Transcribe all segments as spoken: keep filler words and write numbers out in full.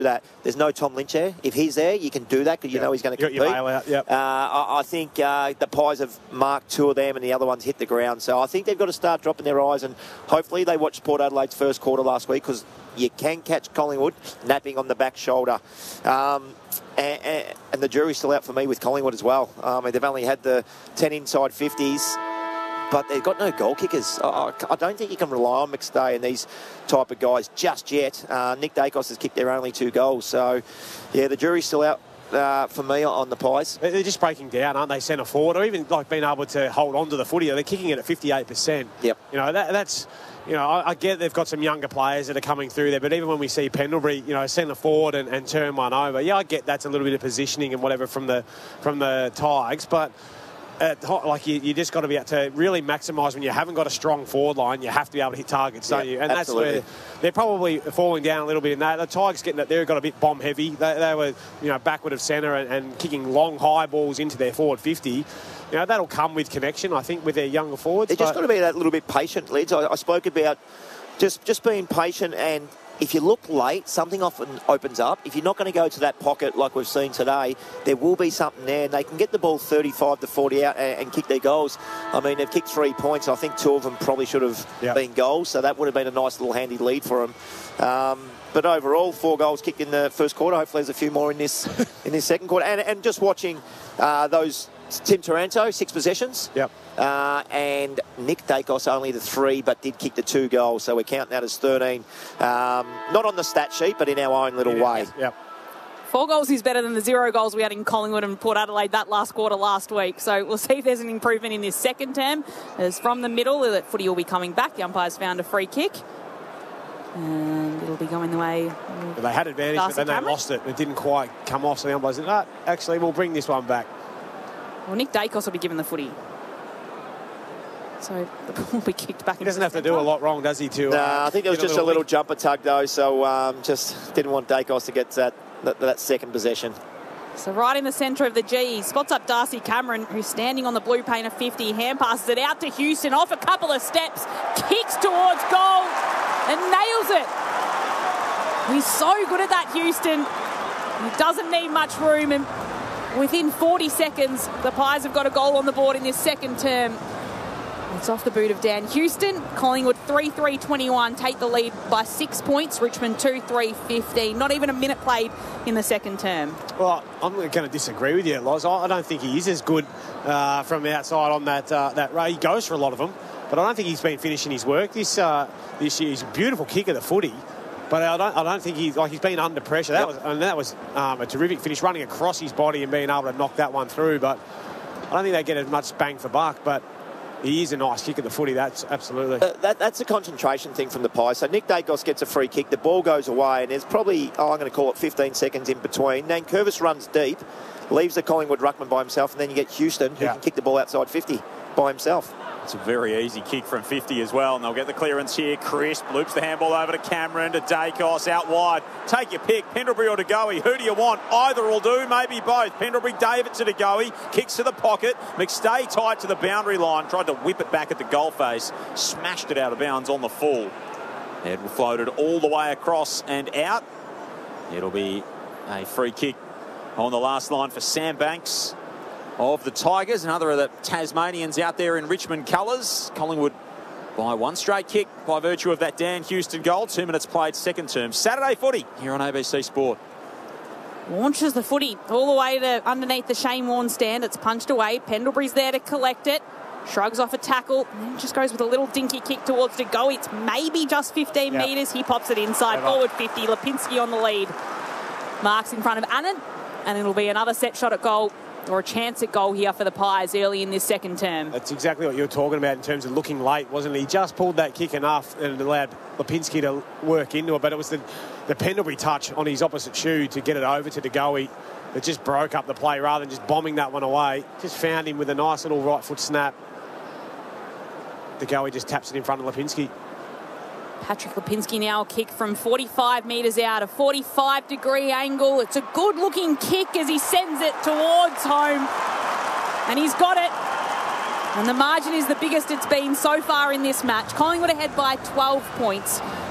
that. There's no Tom Lynch there. If he's there, you can do that because you yep. know he's going to compete. You got your bailout, yep. uh, I, I think uh, the Pies have marked two of them and the other ones hit the ground. So I think they've got to start dropping their eyes, and hopefully they watched Port Adelaide's first quarter last week, because you can catch Collingwood napping on the back shoulder. Um, and, and, and the jury's still out for me with Collingwood as well. Um, they've only had the ten inside fifties. But they've got no goal kickers. I, I don't think you can rely on McStay and these type of guys just yet. Uh, Nick Dacos has kicked their only two goals. So, yeah, the jury's still out uh, for me on the Pies. They're just breaking down, aren't they, centre forward, or even like being able to hold on to the footy. They're kicking it at fifty-eight percent. Yep. You know, that, that's... You know, I, I get they've got some younger players that are coming through there, but even when we see Pendlebury, you know, centre forward and, and turn one over, yeah, I get that's a little bit of positioning and whatever from the from the Tigers, but... At, like you, you just got to be able to really maximise when you haven't got a strong forward line. You have to be able to hit targets, don't yeah, you? And absolutely. that's where they're probably falling down a little bit in that. The Tigers getting it, they've got a bit bomb heavy. They, they were, you know, backward of centre and, and kicking long high balls into their forward fifty. You know, that'll come with connection, I think, with their younger forwards. They just got to be that little bit patient, Lids. I, I spoke about just just being patient, and if you look late, something often opens up. If you're not going to go to that pocket like we've seen today, there will be something there, and they can get the ball thirty-five to forty out and, and kick their goals. I mean, they've kicked three points. I think two of them probably should have yep. been goals, so that would have been a nice little handy lead for them. Um, but overall, four goals kicked in the first quarter. Hopefully there's a few more in this in this second quarter. And, and just watching uh, those... Tim Taranto, six possessions. Yep. Uh, and Nick Dacos only the three, but did kick the two goals. So we're counting that as thirteen. Um, not on the stat sheet, but in our own little yeah, way. Yep. Four goals is better than the zero goals we had in Collingwood and Port Adelaide that last quarter last week. So we'll see if there's an improvement in this second term. As from the middle, that footy will be coming back. The umpire's found a free kick. And it'll be going the way of They had advantage, Darcy but then Cameron. they lost it. It didn't quite come off, so the umpire said, no, actually, we'll bring this one back. Well, Nick Dacos will be given the footy. So the ball will be kicked back. He doesn't have to do a lot wrong, does he, to... No, uh, I think there was just a little, little jumper tug, though, so um, just didn't want Dacos to get that, that, that second possession. So right in the centre of the G, spots up Darcy Cameron, who's standing on the blue paint of fifty, hand passes it out to Houston, off a couple of steps, kicks towards goal and nails it. He's so good at that, Houston. He doesn't need much room, and within forty seconds, the Pies have got a goal on the board in this second term. It's off the boot of Dan Houston. Collingwood three three twenty-one take the lead by six points. Richmond two three fifteen. Not even a minute played in the second term. Well, I'm going to disagree with you, Loz. I don't think he is as good uh, from outside on that uh, that ray. He goes for a lot of them, but I don't think he's been finishing his work this uh, this year. He's a beautiful kick of the footy. But I don't, I don't think he's like he's been under pressure. That yep. was and that was um, a terrific finish, running across his body and being able to knock that one through. But I don't think they get as much bang for buck. But he is a nice kick at the footy. That's absolutely. Uh, that, that's a concentration thing from the Pies. So Nick Dacos gets a free kick. The ball goes away, and there's probably oh, I'm going to call it fifteen seconds in between. Then Curvis runs deep, leaves the Collingwood ruckman by himself, and then you get Houston who yeah. can kick the ball outside fifty by himself. It's a very easy kick from fifty as well, and they'll get the clearance here. Crisp loops the handball over to Cameron, to Dacos, out wide. Take your pick, Pendlebury or De Goey. Who do you want? Either will do, maybe both. Pendlebury, David to De Goey, kicks to the pocket. McStay tied to the boundary line, tried to whip it back at the goal face, smashed it out of bounds on the full. It floated all the way across and out. It'll be a free kick on the last line for Sam Banks of the Tigers, another of the Tasmanians out there in Richmond colours. Collingwood by one straight kick by virtue of that Dan Houston goal. Two minutes played, second term. Saturday footy here on A B C Sport. Launches the footy all the way to underneath the Shane Warne stand. It's punched away. Pendlebury's there to collect it. Shrugs off a tackle and then just goes with a little dinky kick towards De Goey. It's maybe just fifteen yep. metres. He pops it inside. Over. Forward fifty. Lipinski on the lead. Marks in front of Annan, and it'll be another set shot at goal, or a chance at goal here for the Pies early in this second term. That's exactly what you were talking about in terms of looking late, wasn't he? He just pulled that kick enough and it allowed Lipinski to work into it, but it was the, the Pendlebury touch on his opposite shoe to get it over to De Goey that just broke up the play rather than just bombing that one away. Just found him with a nice little right foot snap. De Goey just taps it in front of Lipinski. Patrick Lipinski now a kick from forty-five metres out, a forty-five degree angle. It's a good looking kick as he sends it towards home. And he's got it. And the margin is the biggest it's been so far in this match. Collingwood ahead by twelve points.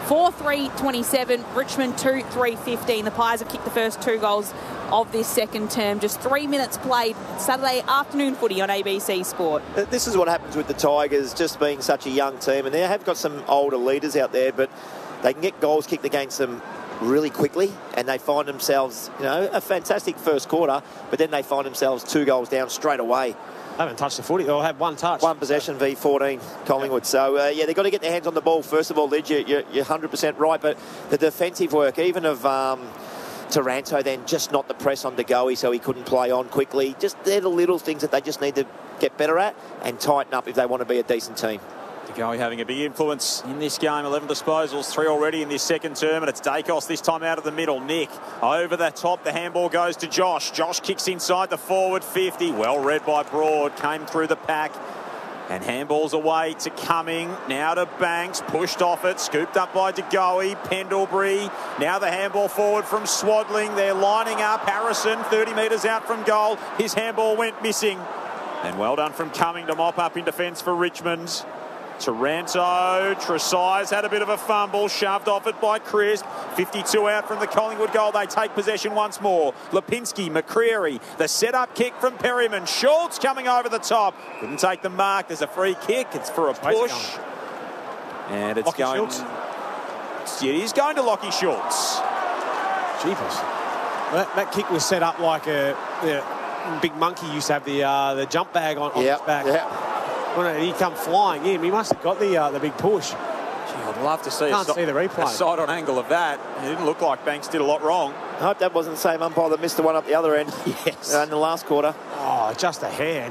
four three twenty-seven, Richmond two three fifteen. The Pies have kicked the first two goals of this second term. Just three minutes played. Saturday afternoon footy on A B C Sport. This is what happens with the Tigers, just being such a young team, and they have got some older leaders out there, but they can get goals kicked against them really quickly, and they find themselves, you know, a fantastic first quarter, but then they find themselves two goals down straight away. They haven't touched the footy. They'll have one touch. One possession v fourteen, Collingwood. Yep. So, uh, yeah, they've got to get their hands on the ball. First of all, Lid, you, you're, you're one hundred percent right, but the defensive work, even of um, Taranto then, just not the press on De Goey so he couldn't play on quickly. Just they're the little things that they just need to get better at and tighten up if they want to be a decent team. De Goey having a big influence in this game. eleven disposals, three already in this second term, and it's Dacos this time out of the middle. Nick over the top. The handball goes to Josh. Josh kicks inside the forward fifty. Well read by Broad. Came through the pack. And handballs away to Cumming. Now to Banks. Pushed off it. Scooped up by De Goey. Pendlebury. Now the handball forward from Swadling. They're lining up. Harrison thirty metres out from goal. His handball went missing. And well done from Cumming to mop up in defence for Richmond. Taranto, Tresize had a bit of a fumble, shoved off it by Crisp. fifty-two out from the Collingwood goal. They take possession once more. Lipinski, McCreary, the set-up kick from Perryman. Schultz coming over the top. Couldn't take the mark. There's a free kick. It's for a push. And it's Lockie going... Schultz. It is going to Lockie Schultz. Jeepers. That, that kick was set up like a, a Big Monkey used to have the uh, the jump bag on, on Yep, his back. yeah. When he come flying in, he must have got the uh, the big push. Gee, I'd love to see, Can't a, see the replay. a side-on angle of that. It didn't look like Banks did a lot wrong. I hope that wasn't the same umpire that missed the one up the other end. Yes. uh, in the last quarter. Oh, just a hand.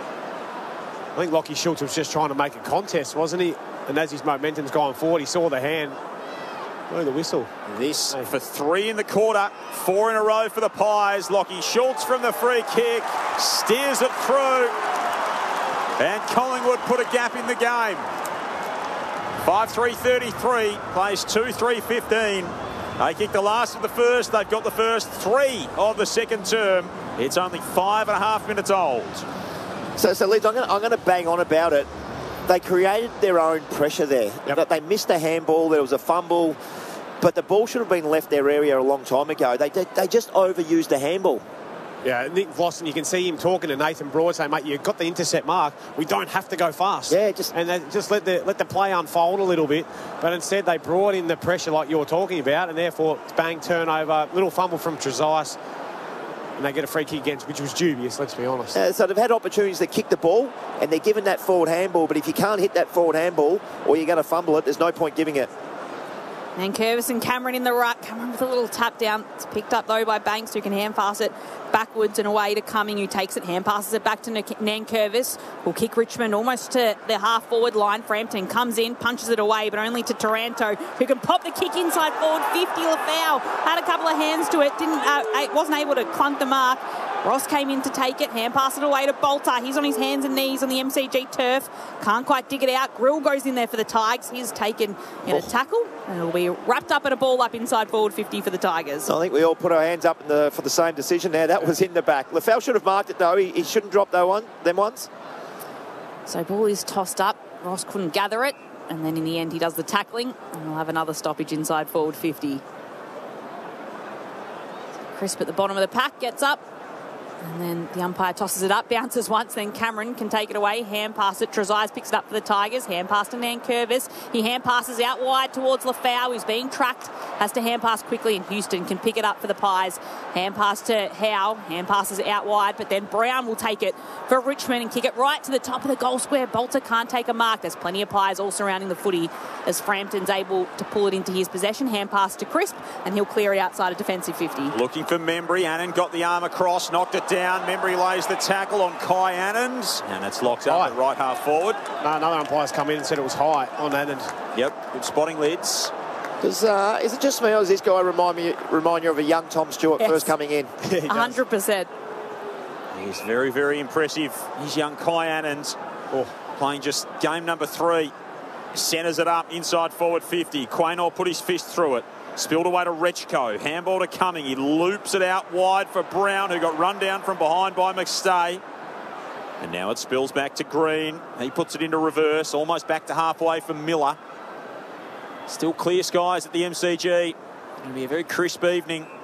I think Lockie Schultz was just trying to make a contest, wasn't he? And as his momentum's gone forward, he saw the hand. Oh, the whistle. This for three in the quarter, four in a row for the Pies. Lockie Schultz from the free kick, steers it through. And Collingwood put a gap in the game. five three thirty-three, plays two three fifteen. They kicked the last of the first. They've got the first three of the second term. It's only five and a half minutes old. So, so Liz, I'm going I'm to bang on about it. They created their own pressure there. Yep. They missed a handball. There was a fumble. But the ball should have been left their area a long time ago. They, they, they just overused the handball. Yeah, Nick Vlossen, you can see him talking to Nathan Broad saying, mate, you've got the intercept mark. We don't have to go fast. Yeah, just... And they just let the let the play unfold a little bit. But instead, they brought in the pressure like you're talking about, and therefore, it's bang, turnover, little fumble from Tresize, and they get a free kick against, which was dubious, let's be honest. Uh, so they've had opportunities to kick the ball, and they're given that forward handball. But if you can't hit that forward handball, or you're going to fumble it, there's no point giving it. And Curvis and Cameron in the ruck. Cameron with a little tap down. It's picked up, though, by Banks, who can hand pass it backwards and away to Cumming, who takes it, hand passes it back to Nankervis, who'll kick Richmond almost to the half-forward line. Frampton comes in, punches it away, but only to Taranto, who can pop the kick inside forward fifty. Lafau had a couple of hands to it, didn't, uh, wasn't able to clunk the mark. Ross came in to take it, hand pass it away to Bolter. He's on his hands and knees on the M C G turf. Can't quite dig it out. Grill goes in there for the Tigers. He's taken in a tackle, and it'll be wrapped up in a ball up inside forward fifty for the Tigers. I think we all put our hands up in the, for the same decision there. That was in the back. Lafau should have marked it, though. He, he shouldn't drop that one, them ones. So ball is tossed up. Ross couldn't gather it, and then in the end he does the tackling, and we'll have another stoppage inside forward fifty. Crisp at the bottom of the pack gets up. And then the umpire tosses it up, bounces once, then Cameron can take it away. Hand pass it. Tresize picks it up for the Tigers. Hand pass to Nankervis. He hand passes out wide towards Lafau, who's being tracked. Has to hand pass quickly, and Houston can pick it up for the Pies. Hand pass to Howe. Hand passes out wide, but then Brown will take it for Richmond and kick it right to the top of the goal square. Bolter can't take a mark. There's plenty of Pies all surrounding the footy as Frampton's able to pull it into his possession. Hand pass to Crisp, and he'll clear it outside a defensive fifty. Looking for Membry. Annan got the arm across, knocked it down. Membry lays the tackle on Kai Annans, and it's locked up at right half forward. No, another umpire's come in and said it was high on Annans. Yep, good spotting, Lids. Does, uh, is it just me, or does this guy remind me remind you of a young Tom Stewart Yes. first coming in? one hundred percent. He's very, very impressive. He's young Kai Annans, oh, playing just game number three. Centres it up inside forward fifty. Quaynor put his fist through it. Spilled away to Rechko. Handball to Cumming. He loops it out wide for Brown, who got run down from behind by McStay. And now it spills back to Green. He puts it into reverse, almost back to halfway for Miller. Still clear skies at the M C G. It'll be a very crisp evening.